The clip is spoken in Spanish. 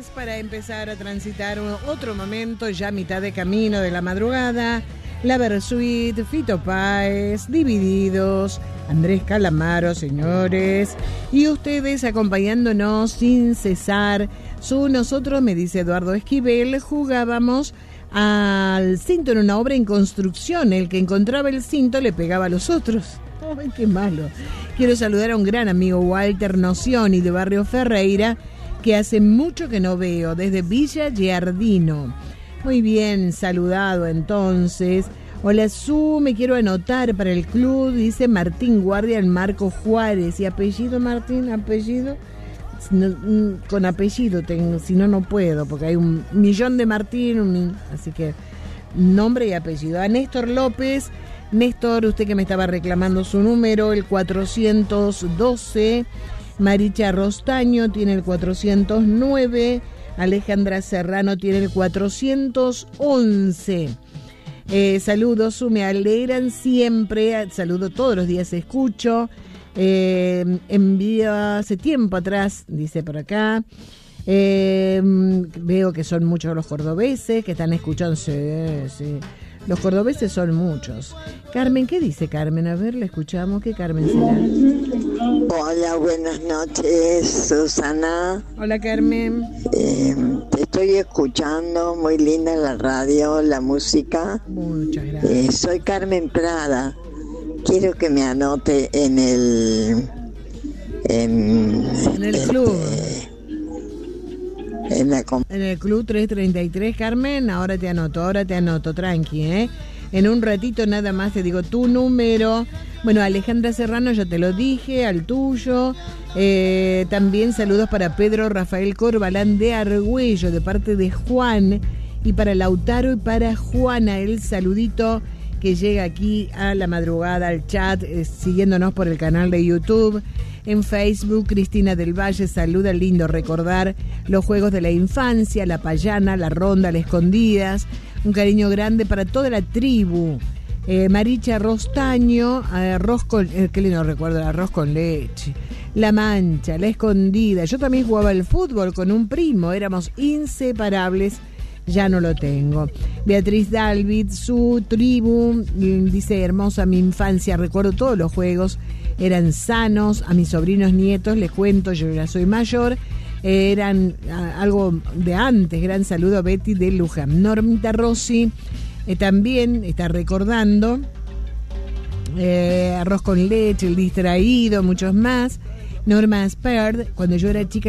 para empezar a transitar otro momento, ya a mitad de camino de la madrugada. La Versuit, Fito Páez, Divididos, Andrés Calamaro, señores, y ustedes acompañándonos sin cesar. Nosotros, me dice Eduardo Esquivel, jugábamos al cinto en una obra en construcción. El que encontraba el cinto le pegaba a los otros. ¡Ay, qué malo! Quiero saludar a un gran amigo, Walter Nocioni, de Barrio Ferreira, que hace mucho que no veo, desde Villa Giardino. Muy bien, saludado entonces. Hola Su, me quiero anotar para el club, dice Martín Guardia, el Marco Juárez. ¿Y apellido, Martín? ¿Apellido? No, con apellido tengo, si no, no puedo, porque hay 1.000.000 de Martín, así que nombre y apellido. A Néstor López. Néstor, usted que me estaba reclamando su número, el 412. Maricha Rostaño tiene el 409. Alejandra Serrano tiene el 411. Saludos, me alegran siempre. Saludo todos los días, escucho. Envía hace tiempo atrás, dice por acá. Veo que son muchos los cordobeses que están escuchando. Sí, sí. Los cordobeses son muchos. Carmen, ¿qué dice Carmen? A ver, la escuchamos. ¿Qué Carmen será? Hola, buenas noches, Susana. Hola, Carmen. Te estoy escuchando, muy linda la radio, la música. Muchas gracias. Soy Carmen Prada. Quiero que me anote en el club. En el club 333, Carmen, ahora te anoto, tranqui, En un ratito nada más te digo tu número. Bueno, Alejandra Serrano ya te lo dije, al tuyo. También saludos para Pedro Rafael Corbalán de Argüello, de parte de Juan. Y para Lautaro y para Juana, el saludito que llega aquí a la madrugada al chat, siguiéndonos por el canal de YouTube. En Facebook, Cristina del Valle saluda, lindo recordar los juegos de la infancia, la payana, la ronda, las escondidas. Un cariño grande para toda la tribu. Maricha Rostaño, arroz con, qué lindo recuerdo, el arroz con leche. La mancha, la escondida. Yo también jugaba al fútbol con un primo, éramos inseparables. Ya no lo tengo. Beatriz Dalvid, su tribu, dice, hermosa mi infancia, recuerdo todos los juegos, eran sanos, a mis sobrinos nietos, les cuento, yo ya soy mayor, eran algo de antes. Gran saludo a Betty de Luján. Normita Rossi también está recordando, arroz con leche, el distraído, muchos más. Norma Sperd, cuando yo era chica